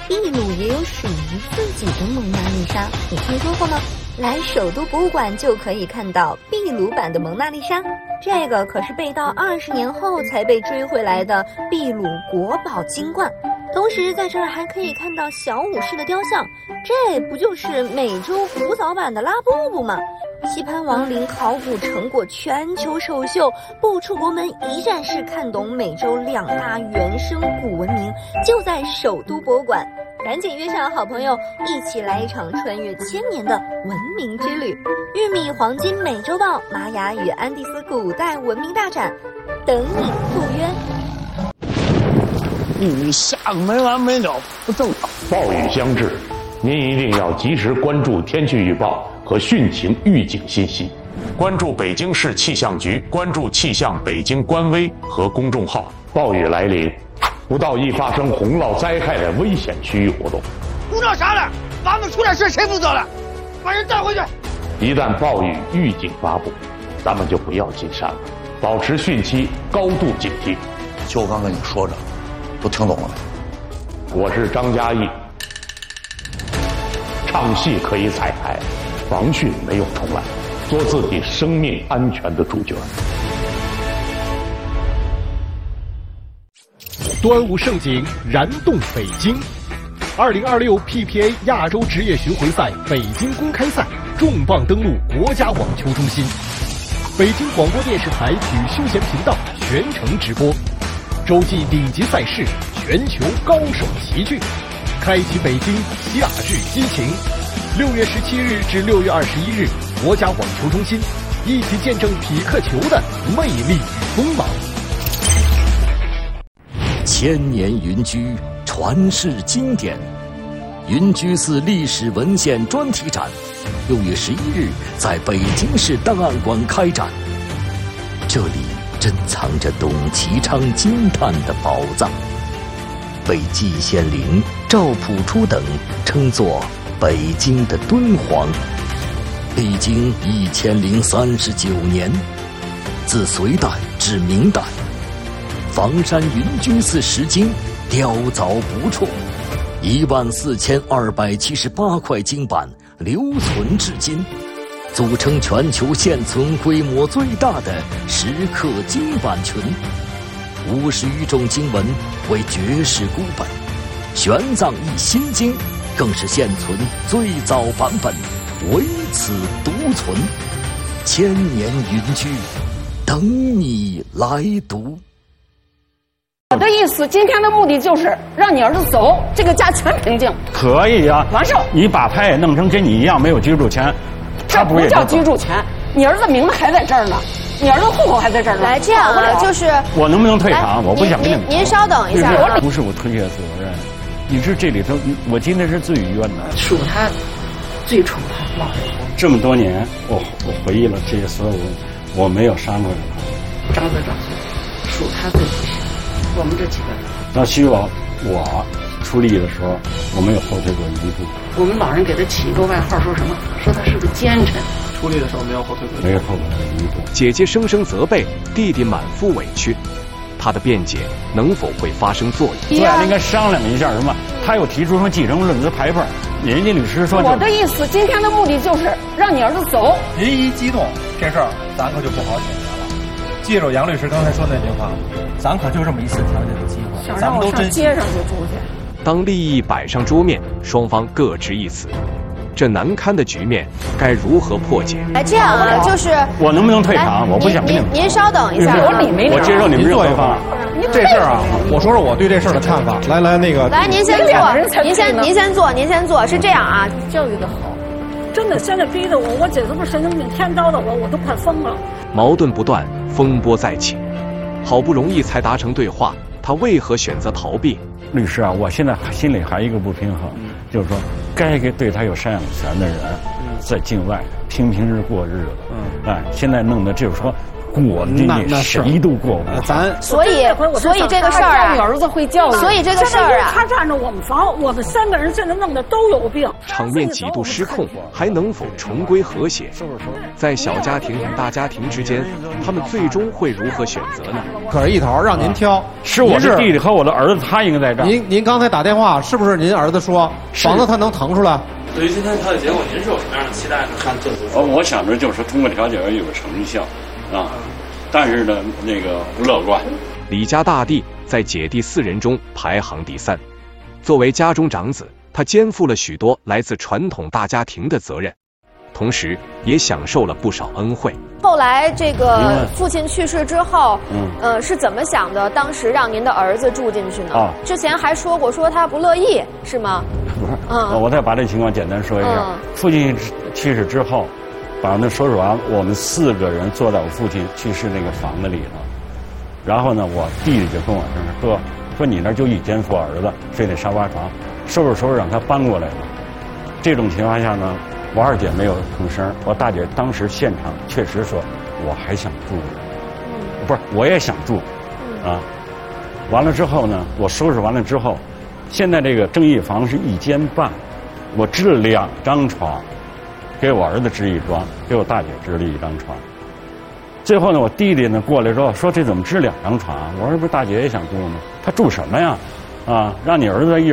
秘鲁也有属于自己的蒙娜丽莎，你听说过吗？来首都博物馆就可以看到秘鲁版的蒙娜丽莎，这个可是被盗20年后才被追回来的秘鲁国宝金冠。同时在这儿还可以看到小武士的雕像，这不就是美洲古早版的拉布布吗？棋盘王陵考古成果全球首秀，不出国门一站式看懂美洲2大原生古文明，就在首都博物馆。赶紧约上好朋友，一起来一场穿越1000年的文明之旅。玉米黄金美洲豹，玛雅与安第斯古代文明大展，等你赴约。 你下个没完没了，不正常。 暴雨将至，您一定要及时关注天气预报和汛情预警信息，关注北京市气象局，关注气象北京官微和公众号。暴雨来临，不到易发生洪涝灾害的危险区域活动。 鼓捣啥了？咱们出点事谁负责了？把人带回去。 一旦暴雨预警发布，咱们就不要进山了，保持汛期高度警惕。 就我刚跟你说着，都听懂了没？ 我是张嘉译，唱戏可以彩排，防汛没有重来，做自己生命安全的主角。 端午盛景燃动北京，2026 PPA 亚洲职业巡回赛北京公开赛重磅登陆国家网球中心，北京广播电视台体育休闲频道全程直播，洲际顶级赛事，全球高手齐聚，开启北京夏日激情。6月17日至6月21日，国家网球中心，一起见证匹克球的魅力与锋芒。 千年云居，传世经典。云居寺历史文献专题展6月11日在北京市档案馆开展，这里珍藏着董其昌惊叹的宝藏，被季羡林、赵朴初等称作北京的敦煌。历经1039年，自隋代至明代，房山云居寺石经雕凿不辍，14278块经版留存至今，组成全球现存规模最大的石刻经版群。50余种经文为绝世孤本，玄奘译心经更是现存最早版本，唯此独存。千年云居，等你来读。 我的意思，今天的目的就是让你儿子走，这个家全平静。 可以呀， 完事儿。 你把他也弄成跟你一样没有居住权， 这不叫居住权，你儿子名字还在这儿呢，你儿子户口还在这儿呢。 来，这样啊，就是我能不能退场？我不想跟你们。 您稍等一下啊。 不是我推卸责任，你是这里头，我今天是最冤的。 属他最宠他老人。 这么多年，我回忆了这些所有问题，我没有伤害他。 张队长属他最不行。我们这几个人， 那希望我出力的时候，我没有后退过一步。 我们老人给他起一个外号，说什么？说他是个奸臣。 出力的时候没有后退过， 没有后退过一步。 姐姐声声责备，弟弟满腹委屈，他的辩解能否会发生作用？ 咱俩应该商量一下，什么？他又提出什么继承论和排辈，人家律师说， 我的意思，今天的目的就是让你儿子走。 您一激动，这事儿咱可就不好解决了。记住杨律师刚才说那句话，咱可就这么一次调解的机会，咱们都珍惜。 街上就出去。 当利益摆上桌面，双方各执一词，这难堪的局面该如何破解？ 哎，这样啊，就是我能不能退场？我不想跟你们。 您稍等一下， 我接受你们任何方案。 这事儿啊，我说说我对这事儿的看法。来，那个， 来，您先坐，您先坐，是这样啊， 教育的好。 真的，现在逼得我姐夫神经病天叨的我都快疯了。 矛盾不断，风波再起，好不容易才达成对话，他为何选择逃避？ 律师啊，我现在心里还一个不平衡，就是说，该给对他有赡养权的人，在境外平日过日子，现在弄的就是说， 过，那谁都过不了。 所以这个事儿啊， 你儿子会教育， 所以这个事儿啊， 他占着我们房，我们3个人现在弄得都有病。 场面几度失控，还能否重归和谐？在小家庭与大家庭之间，他们最终会如何选择呢？ 可是一头让您挑， 是我的弟弟和我的儿子，他应该在这儿。 您刚才打电话，是不是您儿子说房子他能腾出来？ 对于今天他的结果，您是有什么样的期待呢？看政府， 我想着就是通过调解有个成效，啊，但是呢，那个不乐观。 李家大弟在姐弟4人中排行第3，作为家中长子，他肩负了许多来自传统大家庭的责任，同时也享受了不少恩惠。 后来这个父亲去世之后，是怎么想的？当时让您的儿子住进去呢？之前还说过说他不乐意，是吗？ 不是，我再把这情况简单说一下。父亲去世之后，把那收拾完，我们4个人坐在我父亲去世那个房子里头。然后呢，我弟弟就跟我说你那就1间负儿子睡那沙发床，收拾让他搬过来了。这种情况下呢，我2姐没有吭声，我大姐当时现场确实说我还想住，不是我也想住，啊，完了之后呢，我收拾完了之后，现在这个正义房是1间半，我支了2张床，给我儿子支1张，给我大姐支了1张床。最后呢，我弟弟呢过来之后说这怎么支2张床？我说不是大姐也想住吗？他住什么呀？啊，让你儿子1